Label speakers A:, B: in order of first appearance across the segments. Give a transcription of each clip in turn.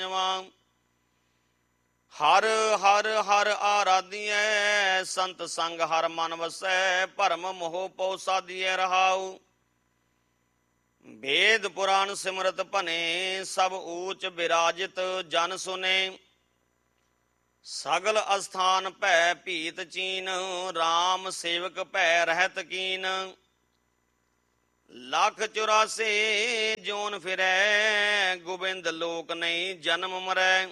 A: ਪੰਜਵਾਂ। ਹਰ ਹਰ ਹਰ ਆਰਾਧੀਐ, ਸੰਤ ਸੰਗ ਹਰ ਮਨ ਵਸੈ, ਭਰਮ ਮੋਹ ਪਉ ਸਾਧੀਐ ਰਹਾਉ। ਵੇਦ ਪੁਰਾਨ ਸਿਮਰਤ ਭਨੇ, ਸਭ ਊਚ ਬਿਰਾਜਿਤ ਜਨ ਸੁਨੇ। ਸਗਲ ਅਸਥਾਨ ਭੈ ਭੀਤ ਚੀਨ, RAM ਸੇਵਕ ਭੈ ਰਹਿਤ ਕੀਨ। ਲੱਖ 84 ਜੋਨ ਫਿਰੈ, ਗੋਬਿੰਦ ਲੋਕ ਨਹੀਂ ਜਨਮ ਮਰੈ।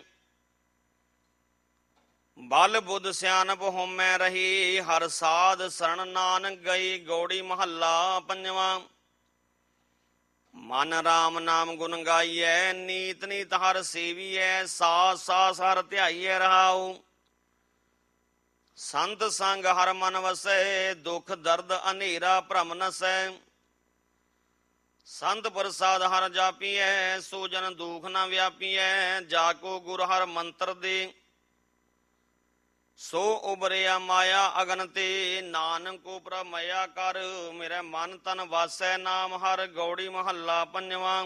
A: ਬਲ ਬੁੱਧ ਸਿਆਣਪ ਹੋਮੈ ਰਹੀ, ਹਰ ਸਾਧ ਸਰਣ ਨਾਨਕ ਗਈ। ਗੌੜੀ ਮਹੱਲਾ ਪੰਜਵਾਂ। ਮਨ ਰਾਮ ਨਾਮ ਗੁਣ ਗਾਈਐ, ਨੀਤ ਨੀਤ ਹਰ ਸੇਵੀਐ। ਸਾਸ ਸਾਸ ਹਰ ਧਿਆਈਐ ਰਹਾਉ। ਸੰਤ ਸੰਗ ਹਰ ਮਨ ਵਸੈ, ਦੁਖ ਦਰਦ ਹਨੇਰਾ ਭਰਮ ਨਸੈ। ਸੰਤ ਪ੍ਰਸਾਦ ਹਰ ਜਾਪੀਐ, ਸੋ ਜਨ ਦੁਖ ਨ ਵਿਆਪੀਐ। ਜਾ ਕੋ ਗੁਰ ਹਰ ਮੰਤਰ ਦੇ, ਸੋ ਉਬਰਿਆ ਮਾਇਆ ਅਗਨ ਤੇ। ਨਾਨਕ ਕੋ ਪ੍ਰਮਇਆ ਕਰ, ਮੇਰੇ ਮਨ ਤਨ ਵਾਸੈ ਨਾਮ ਹਰ। ਗੌੜੀ ਮਹੱਲਾ ਪੰਜਵਾਂ।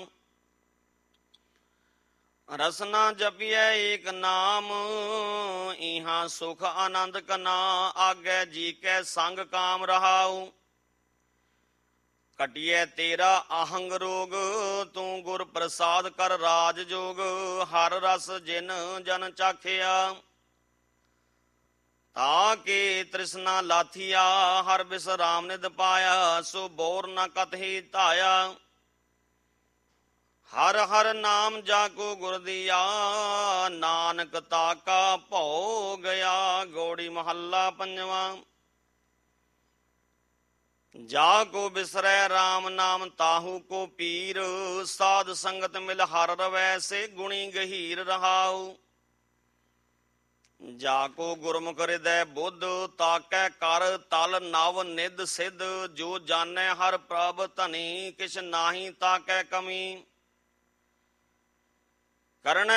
A: ਰਸਨਾ ਜਪੀਐ ਏਕ ਨਾਮ, ਇਹਾਂ ਸੁਖ ਆਨੰਦ ਕਨਾ। ਆਗੈ ਜੀ ਕੈ ਸੰਗ ਕਾਮ ਰਹਾਉ। ਕਟਿਐ ਤੇਰਾ ਆਹੰਗ ਰੋਗ, ਤੂੰ ਗੁਰ ਪ੍ਰਸਾਦ ਕਰ ਰਾਜ ਜੋਗ। ਹਰ ਰਸ ਜਿਨ ਜਨ ਚਾਖਿਆ, ਤਾਕੇ ਤ੍ਰਿਸ਼ਨਾ ਲਾਥੀਆ। ਹਰ ਬਿਸਰਾਮ ਨਿਧ ਪਾਇਆ, ਸੋ ਬੋਰ ਨ ਕਤਹਿ ਧਾਇਆ। ਹਰ ਹਰ ਨਾਮ ਜਾ ਕੋ ਗੁਰ ਦੀਆ, ਨਾਨਕ ਤਾਕਾ ਭਉ ਗਿਆ। ਗੌੜੀ ਮਹੱਲਾ ਪੰਜਵਾਂ। ਜਾ ਕੋ ਬਿਸਰੈ RAM ਨਾਮ, ਤਾਹੂ ਕੋ ਪੀਰ। ਸਾਧ ਸੰਗਤ ਮਿਲ ਹਰ ਰਵੈ, ਸੇ ਗੁਣੀ ਗਹੀਰ ਰਹਾਉ। ਜਾ ਕੋ ਗੁਰਮੁਖ ਹਿਰਦੈ ਬੁੱਧ, ਤਾਕੈ ਕਰ ਤਲ ਨਵ ਨਿਧ ਸਿੱਧ। ਜੋ ਜਾਣੈ ਹਰ ਪ੍ਰਭ ਧਨੀ, ਕਿਛ ਨਾਹੀ ਤਾਕੈ ਕਮੀ। ਕਰਨੈ